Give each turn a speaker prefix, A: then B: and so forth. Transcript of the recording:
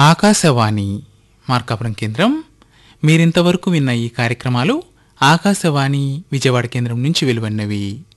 A: ఆకాశవాణి మార్కాపురం కేంద్రం. మీరింతవరకు విన్న ఈ కార్యక్రమాలు ఆకాశవాణి విజయవాడ కేంద్రం నుంచి వెలువడినవి.